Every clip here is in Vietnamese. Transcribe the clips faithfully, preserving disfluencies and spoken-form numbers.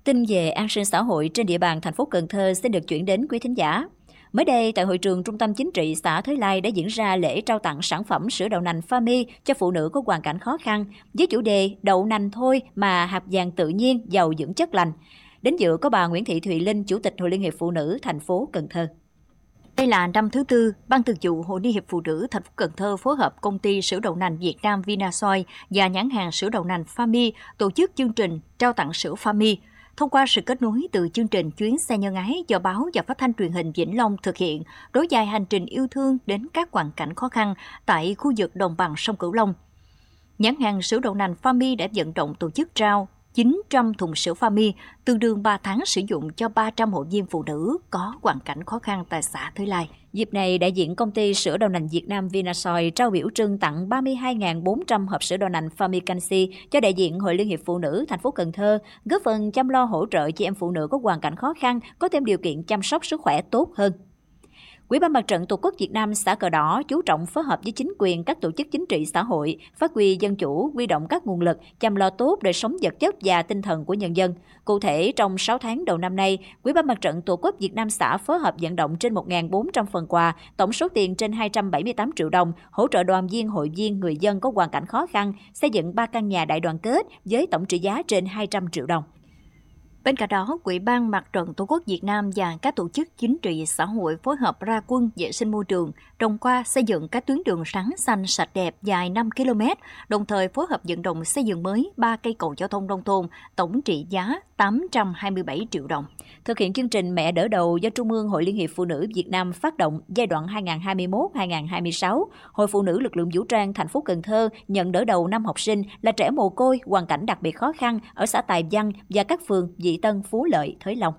Tin về an sinh xã hội trên địa bàn thành phố Cần Thơ xin được chuyển đến quý thính giả. Mới đây, tại hội trường Trung tâm Chính trị xã Thới Lai đã diễn ra lễ trao tặng sản phẩm sữa đậu nành Fami cho phụ nữ có hoàn cảnh khó khăn với chủ đề Đậu nành thôi mà hạt vàng tự nhiên giàu dưỡng chất lành. Đến dự có bà Nguyễn Thị Thùy Linh, Chủ tịch Hội Liên hiệp Phụ nữ thành phố Cần Thơ. Đây là năm thứ tư, Ban Thường vụ Hội Liên hiệp Phụ nữ thành phố Cần Thơ phối hợp công ty sữa đậu nành Việt Nam Vinasoy và nhãn hàng sữa đậu nành Fami tổ chức chương trình trao tặng sữa Fami. Thông qua sự kết nối từ chương trình Chuyến xe nhân ái do báo và phát thanh truyền hình Vĩnh Long thực hiện, nối dài hành trình yêu thương đến các hoàn cảnh khó khăn tại khu vực đồng bằng sông Cửu Long. Nhãn hàng sữa đậu nành Fami đã vận động tổ chức trao chín trăm thùng sữa Fami, tương đương ba tháng sử dụng cho ba trăm hội viên phụ nữ có hoàn cảnh khó khăn tại xã Thới Lai. Dịp này, đại diện công ty sữa đậu nành Việt Nam Vinasoy trao biểu trưng tặng ba mươi hai nghìn bốn trăm hộp sữa đậu nành Fami Canxi cho đại diện Hội Liên hiệp Phụ nữ thành phố Cần Thơ, góp phần chăm lo hỗ trợ chị em phụ nữ có hoàn cảnh khó khăn có thêm điều kiện chăm sóc sức khỏe tốt hơn. Ủy ban Mặt trận Tổ quốc Việt Nam xã Cờ Đỏ chú trọng phối hợp với chính quyền, các tổ chức chính trị xã hội, phát huy dân chủ, huy động các nguồn lực, chăm lo tốt đời sống vật chất và tinh thần của nhân dân. Cụ thể, trong sáu tháng đầu năm nay, Ủy ban Mặt trận Tổ quốc Việt Nam xã phối hợp vận động trên một nghìn bốn trăm phần quà, tổng số tiền trên hai trăm bảy mươi tám triệu đồng, hỗ trợ đoàn viên, hội viên, người dân có hoàn cảnh khó khăn, xây dựng ba căn nhà đại đoàn kết với tổng trị giá trên hai trăm triệu đồng. Bên cạnh đó, Ủy ban Mặt trận Tổ quốc Việt Nam và các tổ chức chính trị xã hội phối hợp ra quân vệ sinh môi trường, trồng qua xây dựng các tuyến đường sáng xanh sạch đẹp dài năm ki lô mét, đồng thời phối hợp vận động xây dựng mới ba cây cầu giao thông nông thôn, tổng trị giá tám trăm hai mươi bảy triệu đồng. Thực hiện chương trình Mẹ đỡ đầu do Trung ương Hội Liên hiệp Phụ nữ Việt Nam phát động giai đoạn hai nghìn không trăm hai mươi mốt đến hai nghìn không trăm hai mươi sáu, Hội Phụ nữ Lực lượng Vũ trang thành phố Cần Thơ nhận đỡ đầu năm học sinh là trẻ mồ côi hoàn cảnh đặc biệt khó khăn ở xã Tài Văn và các phường Vị Tân, Phú Lợi, Thới Long.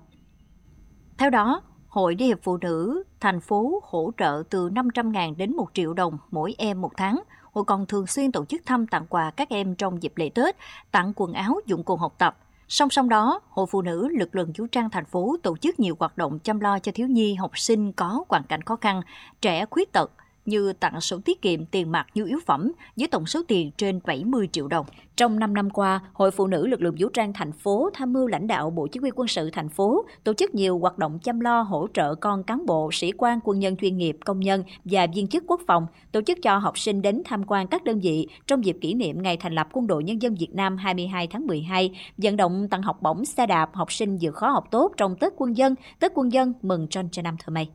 Theo đó, Hội Liên hiệp Phụ nữ thành phố hỗ trợ từ năm trăm nghìn đến một triệu đồng mỗi em một tháng. Hội còn thường xuyên tổ chức thăm tặng quà các em trong dịp lễ Tết, tặng quần áo, dụng cụ học tập. Song song đó, Hội Phụ nữ Lực lượng Vũ trang thành phố tổ chức nhiều hoạt động chăm lo cho thiếu nhi, học sinh có hoàn cảnh khó khăn, trẻ khuyết tật, như tặng sổ tiết kiệm tiền mặt nhu yếu phẩm với tổng số tiền trên bảy mươi triệu đồng. Trong năm năm qua, Hội Phụ nữ Lực lượng Vũ trang thành phố tham mưu lãnh đạo Bộ Chỉ huy Quân sự thành phố tổ chức nhiều hoạt động chăm lo hỗ trợ con cán bộ, sĩ quan, quân nhân chuyên nghiệp, công nhân và viên chức quốc phòng, tổ chức cho học sinh đến tham quan các đơn vị trong dịp kỷ niệm ngày thành lập Quân đội Nhân dân Việt Nam hai mươi hai tháng mười hai, vận động tặng học bổng xe đạp học sinh vượt khó học tốt trong Tết Quân dân, Tết Quân dân mừng Trân cho năm thơ mây.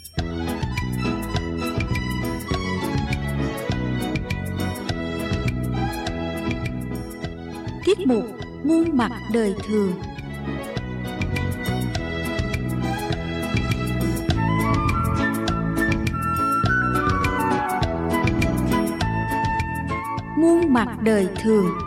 Tiết mục Muôn mặt đời thường. Muôn mặt đời thường.